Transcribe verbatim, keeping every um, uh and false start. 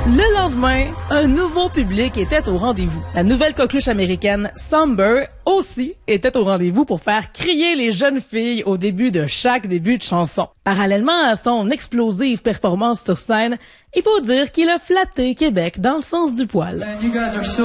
Le lendemain, un nouveau public était au rendez-vous. La nouvelle coqueluche américaine Somber aussi était au rendez-vous pour faire crier les jeunes filles au début de chaque début de chanson. Parallèlement à son explosive performance sur scène, il faut dire qu'il a flatté Québec dans le sens du poil.